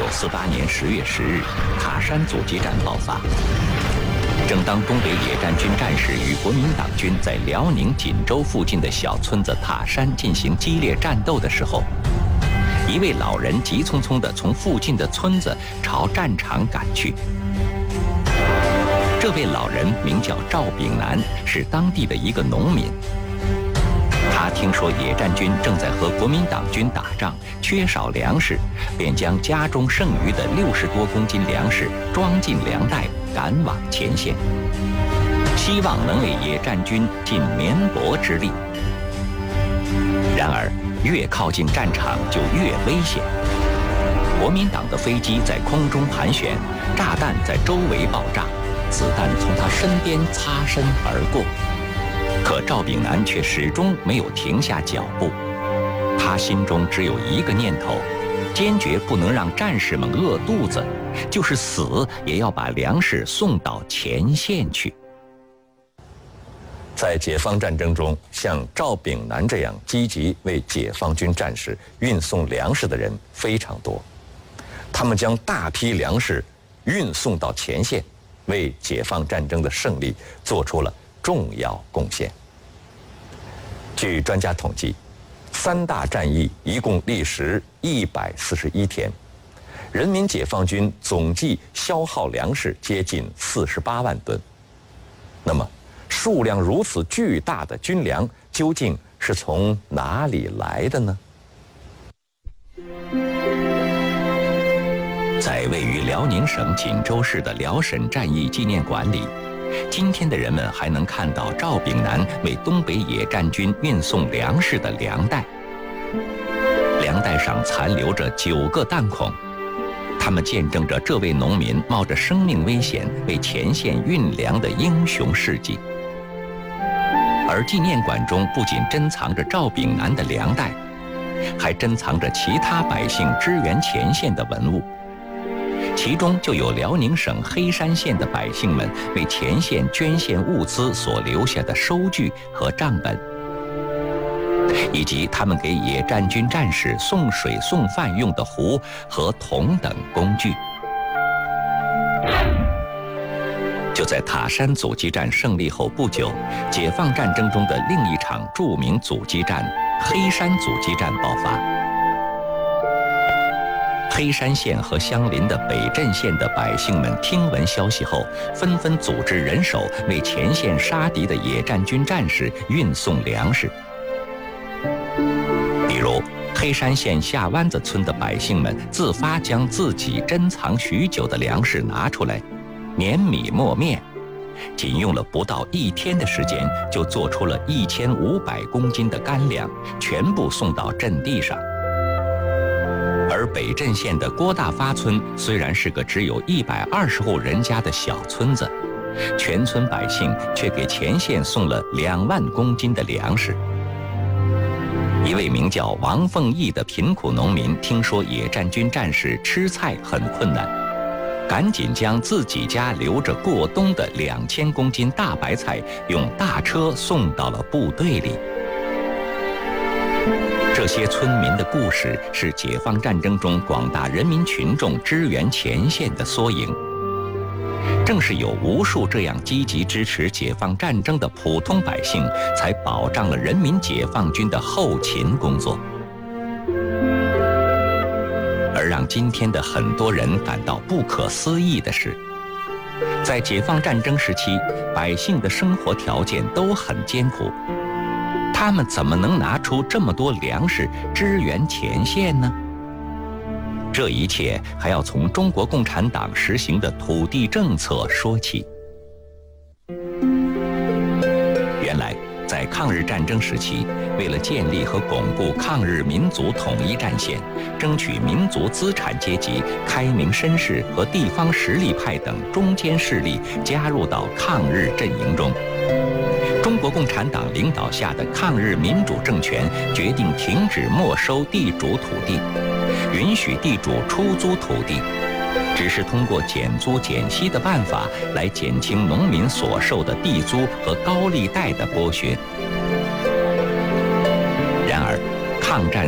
1948年10月10日，塔山阻击战爆发。正当东北野战军战士与国民党军在辽宁锦州附近的小村子塔山进行激烈战斗的时候，一位老人急匆匆地从附近的村子朝战场赶去。这位老人名叫赵炳南，是当地的一个农民。他听说野战军正在和国民党军打仗，缺少粮食，便将家中剩余的60多公斤粮食装进粮袋，赶往前线，希望能为野战军尽绵薄之力。然而，越靠近战场就越危险。国民党的飞机在空中盘旋，炸弹在周围爆炸，子弹从他身边擦身而过。可赵炳南却始终没有停下脚步，他心中只有一个念头，坚决不能让战士们饿肚子，就是死也要把粮食送到前线去。在解放战争中，像赵炳南这样积极为解放军战士运送粮食的人非常多，他们将大批粮食运送到前线，为解放战争的胜利做出了重要贡献。据专家统计，3大战役一共历时141天，人民解放军总计消耗粮食接近48万吨。那么，数量如此巨大的军粮究竟是从哪里来的呢？在位于辽宁省锦州市的辽沈战役纪念馆里，今天的人们还能看到赵炳南为东北野战军运送粮食的粮袋，粮袋上残留着9个弹孔，他们见证着这位农民冒着生命危险为前线运粮的英雄事迹。而纪念馆中不仅珍藏着赵炳南的粮袋，还珍藏着其他百姓支援前线的文物。其中就有辽宁省黑山县的百姓们为前线捐献物资所留下的收据和账本，以及他们给野战军战士送水送饭用的壶和桶等工具。就在塔山阻击战胜利后不久，解放战争中的另一场著名阻击战——黑山阻击战爆发。黑山县和相邻的北镇县的百姓们听闻消息后，纷纷组织人手为前线杀敌的野战军战士运送粮食。比如，黑山县下湾子村的百姓们自发将自己珍藏许久的粮食拿出来，碾米磨面，仅用了不到1天的时间，就做出了1500公斤的干粮，全部送到阵地上。而北镇县的郭大发村虽然是个只有120户人家的小村子，全村百姓却给前线送了2万公斤的粮食。一位名叫王凤义的贫苦农民听说野战军战士吃菜很困难，赶紧将自己家留着过冬的2000公斤大白菜用大车送到了部队里。这些村民的故事是解放战争中广大人民群众支援前线的缩影。正是有无数这样积极支持解放战争的普通百姓，才保障了人民解放军的后勤工作。而让今天的很多人感到不可思议的是，在解放战争时期，百姓的生活条件都很艰苦，他们怎么能拿出这么多粮食支援前线呢？这一切还要从中国共产党实行的土地政策说起。原来，在抗日战争时期，为了建立和巩固抗日民族统一战线，争取民族资产阶级、开明绅士和地方实力派等中坚势力加入到抗日阵营中，中国共产党领导下的抗日民主政权决定停止没收地主土地，允许地主出租土地，只是通过减租减息的办法来减轻农民所受的地租和高利贷的剥削。然而，抗战